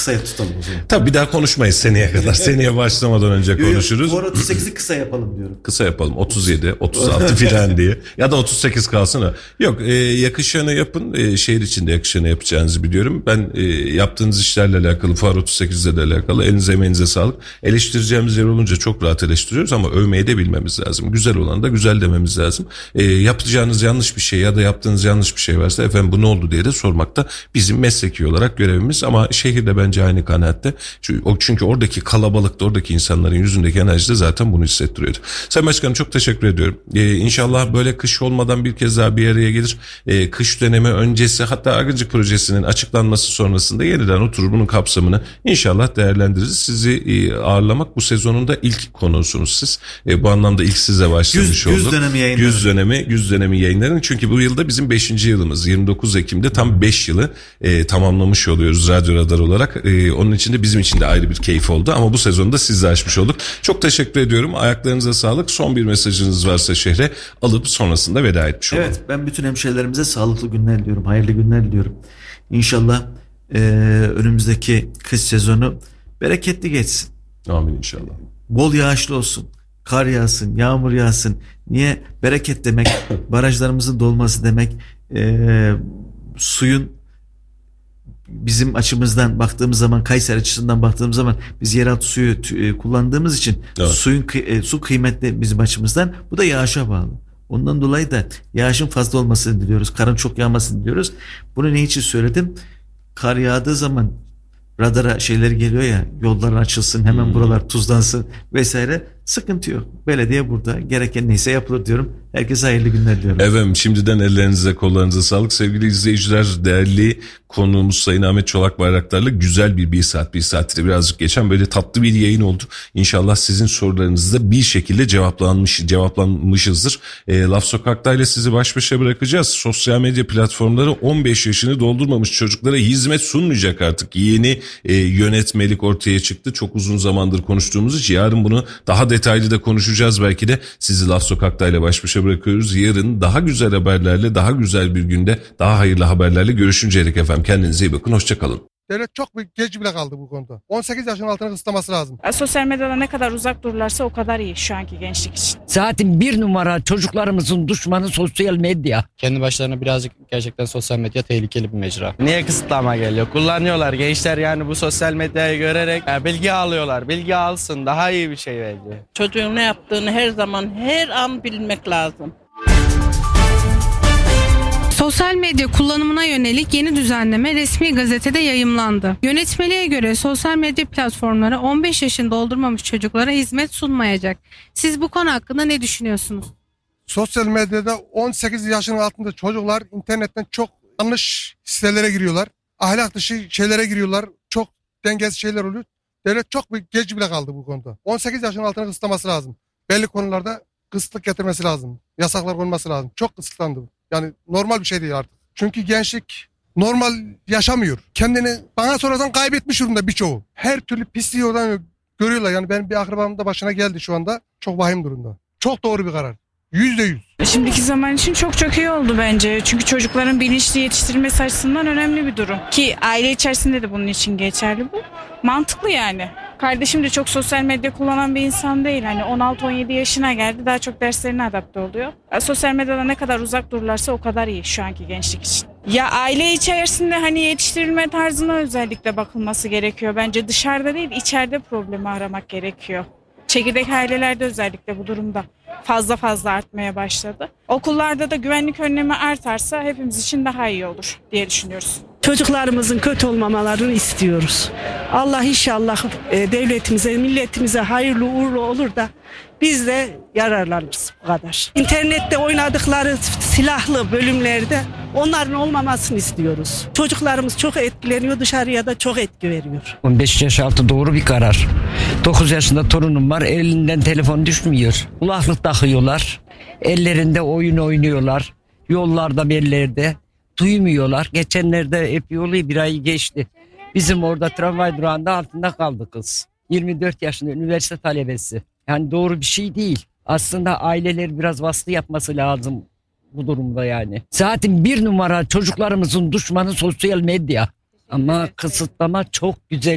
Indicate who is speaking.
Speaker 1: kısaya tutalım o zaman.
Speaker 2: Tabii bir daha konuşmayız seneye kadar. Seneye başlamadan önce konuşuruz.
Speaker 1: Fuar 38'i kısa yapalım diyorum.
Speaker 2: Kısa yapalım. 37, 36 filan diye. Ya da 38 kalsın ha. Yok, yakışanı yapın. Şehir içinde yakışanı yapacağınızı biliyorum. Ben yaptığınız işlerle alakalı, Fuar 38'le alakalı elinize emeğinize sağlık. Eleştireceğimiz yer olunca çok rahat eleştiriyoruz ama övmeyi de bilmemiz lazım. Güzel olan da güzel dememiz lazım. Yapacağınız yanlış bir şey ya da yaptığınız yanlış bir şey varsa efendim bu ne oldu diye de sormakta bizim mesleki olarak görevimiz. Ama şehirde bence aynı kanaatte. Çünkü oradaki kalabalıkta, oradaki insanların yüzündeki enerji de zaten bunu hissettiriyordu. Sayın Başkanım çok teşekkür ediyorum. İnşallah böyle kış olmadan bir kez daha bir araya gelir. Kış dönemi öncesi, hatta Argıncık projesinin açıklanması sonrasında yeniden oturur bunun kapsamını inşallah değerlendiririz. Sizi ağırlamak bu sezonun da ilk konusunuz siz. Bu anlamda ilk size başlamış olduk. Güz dönemi yayınlarının. Çünkü bu yılda bizim 5. yılımız. 29 Ekim'de tam 5 yılı tamamlamış oluyoruz Radyo Radar olarak. Onun için de bizim için de ayrı bir keyif oldu. Ama bu sezonda sizle açmış olduk. Çok teşekkür ediyorum. Ayaklarınıza sağlık. Son bir mesajınız varsa şehre alıp sonrasında veda etmiş olalım.
Speaker 1: Evet, ben bütün hemşehrilerimize sağlıklı günler diliyorum. Hayırlı günler diliyorum. İnşallah önümüzdeki kış sezonu bereketli geçsin.
Speaker 2: Amin inşallah.
Speaker 1: Bol yağışlı olsun. Kar yağsın, yağmur yağsın. Niye? Bereket demek, barajlarımızın dolması demek, suyun bizim açımızdan baktığımız zaman, Kayseri açısından baktığımız zaman biz yeraltı suyu kullandığımız için evet, su kıymetli bizim açımızdan. Bu da yağışa bağlı. Ondan dolayı da yağışın fazla olmasını diliyoruz. Karın çok yağmasını diliyoruz. Bunu ne için söyledim? Kar yağdığı zaman radara şeyleri geliyor ya, yolların açılsın, hemen buralar tuzlansın vesaire, sıkıntı yok. Belediye burada, gereken neyse yapılır diyorum. Herkese hayırlı günler diliyorum.
Speaker 2: Efendim şimdiden ellerinize kollarınıza sağlık. Sevgili izleyiciler, değerli konuğumuz Sayın Ahmet Çolak Bayraktar'la güzel bir saattir birazcık geçen böyle tatlı bir yayın oldu. İnşallah sizin sorularınız da bir şekilde cevaplanmışızdır. Laf Sokak'ta ile sizi baş başa bırakacağız. Sosyal medya platformları 15 yaşını doldurmamış çocuklara hizmet sunmayacak artık. Yeni yönetmelik ortaya çıktı. Çok uzun zamandır konuştuğumuz için yarın bunu daha detaylı da konuşacağız belki de. Sizi Laf Sokak'ta ile baş başa bırakıyoruz. Yarın daha güzel haberlerle, daha güzel bir günde, daha hayırlı haberlerle görüşünceye dek efendim kendinize iyi bakın. Hoşça kalın.
Speaker 3: Devlet çok geç bile kaldı bu konuda. 18 yaşın altına kısıtlaması lazım.
Speaker 4: Sosyal medyada ne kadar uzak dururlarsa o kadar iyi şu anki gençlik için.
Speaker 5: Zaten bir numara çocuklarımızın düşmanı sosyal medya.
Speaker 6: Kendi başlarına birazcık gerçekten sosyal medya tehlikeli bir mecra.
Speaker 7: Niye kısıtlama geliyor? Kullanıyorlar gençler, yani bu sosyal medyayı görerek bilgi alıyorlar. Bilgi alsın, daha iyi bir şey bence.
Speaker 8: Çocuğun ne yaptığını her zaman, her an bilmek lazım.
Speaker 9: Sosyal medya kullanımına yönelik yeni düzenleme resmi gazetede yayımlandı. Yönetmeliğe göre sosyal medya platformları 15 yaşını doldurmamış çocuklara hizmet sunmayacak. Siz bu konu hakkında ne düşünüyorsunuz?
Speaker 3: Sosyal medyada 18 yaşının altında çocuklar internetten çok yanlış sitelere giriyorlar. Ahlak dışı şeylere giriyorlar. Çok dengesiz şeyler oluyor. Devlet çok geç bile kaldı bu konuda. 18 yaşının altına kısıtlaması lazım. Belli konularda kısıtlık getirmesi lazım. Yasaklar konması lazım. Çok kısıtlandı. Yani normal bir şey değil artık. Çünkü gençlik normal yaşamıyor. Kendini bana sorarsan kaybetmiş durumda birçoğu. Her türlü pisliği oradan görüyorlar. Yani benim bir akrabamın da başına geldi şu anda. Çok vahim durumda. Çok doğru bir karar. %100.
Speaker 4: Şimdiki zaman için çok iyi oldu bence. Çünkü çocukların bilinçli yetiştirilmesi açısından önemli bir durum. Ki aile içerisinde de bunun için geçerli bu. Mantıklı yani. Kardeşim de çok sosyal medya kullanan bir insan değil. Hani 16-17 yaşına geldi, daha çok derslerine adapte oluyor. Sosyal medyada ne kadar uzak dururlarsa o kadar iyi şu anki gençlik için. Ya aile içerisinde hani yetiştirilme tarzına özellikle bakılması gerekiyor. Bence dışarıda değil, içeride problemi aramak gerekiyor. Çekirdek ailelerde özellikle bu durumda fazla artmaya başladı. Okullarda da güvenlik önlemi artarsa hepimiz için daha iyi olur diye düşünüyoruz.
Speaker 8: Çocuklarımızın kötü olmamalarını istiyoruz. Allah inşallah devletimize, milletimize hayırlı uğurlu olur da biz de yararlanırız bu kadar. İnternette oynadıkları silahlı bölümlerde onların olmamasını istiyoruz. Çocuklarımız çok etkileniyor, dışarıya da çok etki veriyor.
Speaker 5: 15 yaş altı doğru bir karar. 9 yaşında torunum var, elinden telefon düşmüyor. Kulaklık takıyorlar, ellerinde oyun oynuyorlar, yollarda bellerde. Duymuyorlar. Geçenlerde hep yolu bir ay geçti. Bizim orada tramvay durağında altında kaldı kız. 24 yaşında üniversite talebesi. Yani doğru bir şey değil. Aslında aileler biraz baskı yapması lazım bu durumda yani. Zaten bir numara çocuklarımızın düşmanı sosyal medya. Ama kısıtlama çok güzel